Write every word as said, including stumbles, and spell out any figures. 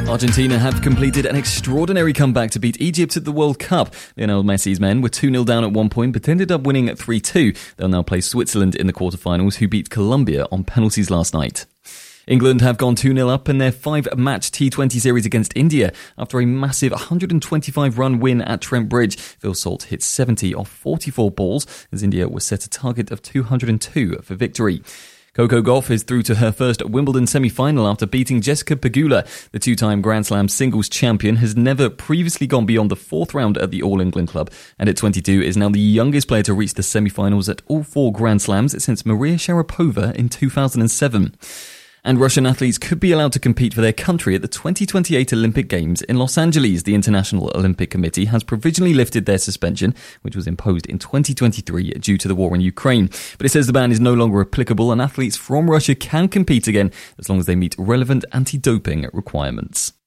Argentina have completed an extraordinary comeback to beat Egypt at the World Cup. Lionel Messi's men were two nil down at one point but ended up winning at three two. They'll now play Switzerland in the quarterfinals, who beat Colombia on penalties last night. England have gone two nil up in their five-match T twenty series against India after a massive one hundred twenty-five run win at Trent Bridge. Phil Salt hit seventy off forty-four balls as India was set a target of two hundred two for victory. Coco Gauff is through to her first Wimbledon semi-final after beating Jessica Pegula. The two-time Grand Slam singles champion has never previously gone beyond the fourth round at the All England Club, and at twenty-two is now the youngest player to reach the semi-finals at all four Grand Slams since Maria Sharapova in two thousand seven. And Russian athletes could be allowed to compete for their country at the twenty twenty-eight Olympic Games in Los Angeles. The International Olympic Committee has provisionally lifted their suspension, which was imposed in twenty twenty-three due to the war in Ukraine. But it says the ban is no longer applicable and athletes from Russia can compete again as long as they meet relevant anti-doping requirements.